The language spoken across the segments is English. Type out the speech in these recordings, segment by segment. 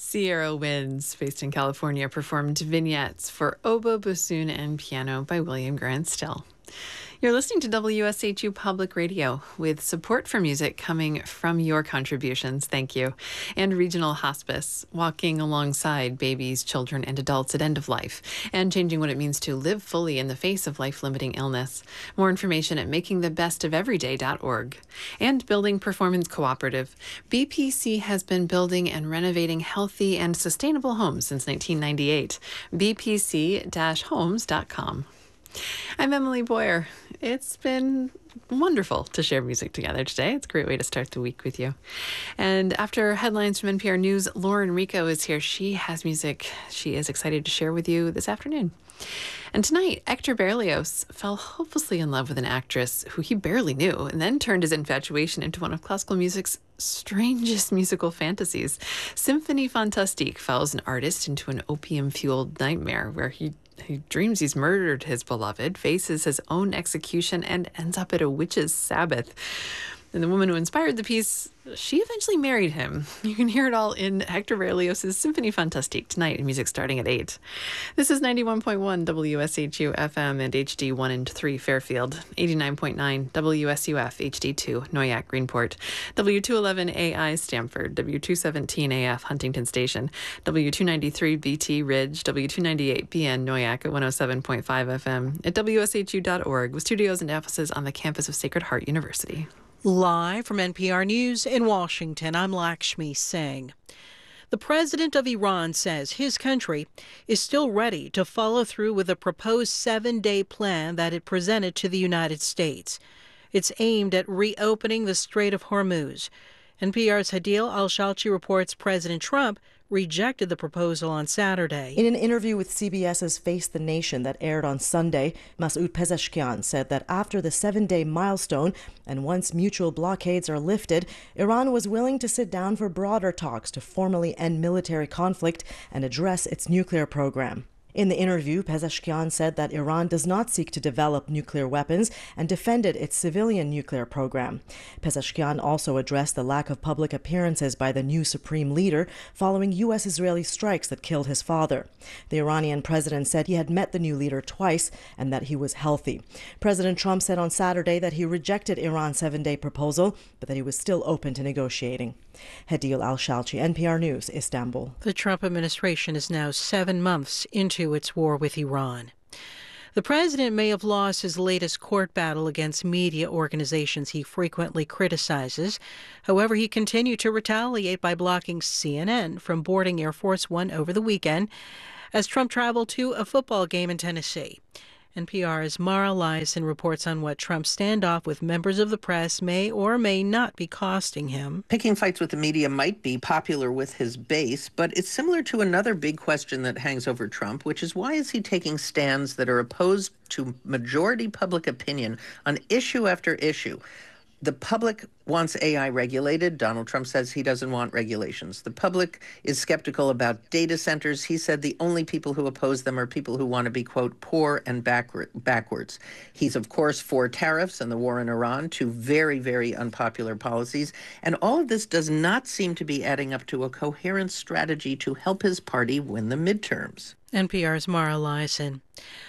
Sierra Winds, based in California, performed vignettes for oboe, bassoon, and piano by William Grant Still. You're listening to WSHU Public Radio with support for music coming from your contributions. Thank you. And Regional Hospice, walking alongside babies, children, and adults at end of life and changing what it means to live fully in the face of life-limiting illness. More information at makingthebestofeveryday.org. And Building Performance Cooperative. BPC has been building and renovating healthy and sustainable homes since 1998. bpc-homes.com. I'm Emily Boyer. It's been wonderful to share music together today. It's a great way to start the week with you. And after headlines from NPR News, Lauren Rico is here. She has music she is excited to share with you this afternoon. And tonight, Hector Berlioz fell hopelessly in love with an actress who he barely knew and then turned his infatuation into one of classical music's strangest musical fantasies. Symphonie Fantastique follows an artist into an opium-fueled nightmare where he dreams he's murdered his beloved, faces his own execution, and ends up at a witch's sabbath. And the woman who inspired the piece, she eventually married him. You can hear it all in Hector Berlioz's Symphonie Fantastique tonight, music starting at 8. This is 91.1 WSHU FM and HD1 and 3 Fairfield, 89.9 WSUF HD2 Noyak Greenport, W211 AI Stamford, W217 AF Huntington Station, W293 BT Ridge, W298 BN Noyak at 107.5 FM, at WSHU.org with studios and offices on the campus of Sacred Heart University. Live from NPR News in Washington, I'm Lakshmi Singh. The president of Iran says his country is still ready to follow through with a proposed 7-day plan that it presented to the United States. It's aimed at reopening the Strait of Hormuz. NPR's Hadil Al-Shalchi reports President Trump rejected the proposal on Saturday. In an interview with CBS's Face the Nation that aired on Sunday, Masoud Pezeshkian said that after the 7-day milestone and once mutual blockades are lifted, Iran was willing to sit down for broader talks to formally end military conflict and address its nuclear program. In the interview, Pezeshkian said that Iran does not seek to develop nuclear weapons and defended its civilian nuclear program. Pezeshkian also addressed the lack of public appearances by the new supreme leader following U.S.-Israeli strikes that killed his father. The Iranian president said he had met the new leader twice and that he was healthy. President Trump said on Saturday that he rejected Iran's 7-day proposal, but that he was still open to negotiating. Hadil Al-Shalchi, NPR News, Istanbul. The Trump administration is now 7 months into its war with Iran. The president may have lost his latest court battle against media organizations he frequently criticizes. However, he continued to retaliate by blocking CNN from boarding Air Force One over the weekend as Trump traveled to a football game in Tennessee. NPR's Mara Liasson reports on what Trump's standoff with members of the press may or may not be costing him. Picking fights with the media might be popular with his base, but it's similar to another big question that hangs over Trump, which is why is he taking stands that are opposed to majority public opinion on issue after issue? The public wants AI regulated. Donald Trump says he doesn't want regulations. The public is skeptical about data centers. He said the only people who oppose them are people who want to be, quote, poor and backwards. He's, of course, for tariffs and the war in Iran, two very, very unpopular policies. And all of this does not seem to be adding up to a coherent strategy to help his party win the midterms. NPR's Mara Liasson.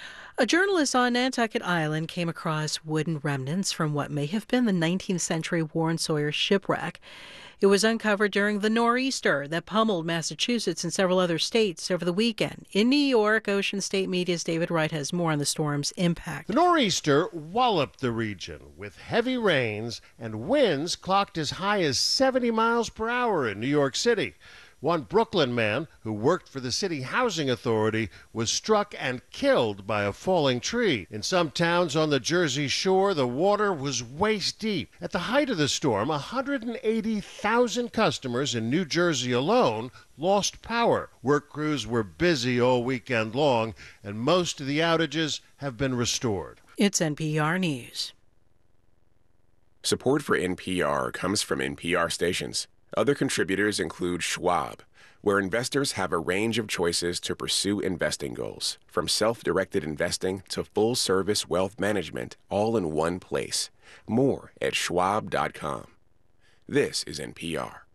A journalist on Nantucket Island came across wooden remnants from what may have been the 19th century Warren Sawyer shipwreck. It was uncovered during the nor'easter that pummeled Massachusetts and several other states over the weekend. In New York, Ocean State Media's David Wright has more on the storm's impact. The nor'easter walloped the region with heavy rains and winds clocked as high as 70 miles per hour in New York City. One Brooklyn man who worked for the city housing authority was struck and killed by a falling tree. In some towns on the Jersey Shore, the water was waist deep. At the height of the storm, 180,000 customers in New Jersey alone lost power. Work crews were busy all weekend long, and most of the outages have been restored. It's NPR News. Support for NPR comes from NPR stations. Other contributors include Schwab, where investors have a range of choices to pursue investing goals, from self-directed investing to full-service wealth management, all in one place. More at schwab.com. This is NPR.